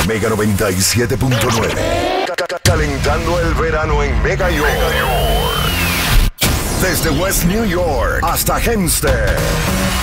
Mega 97.9. Calentando el verano en Mega York. Desde West New York hasta Hempstead.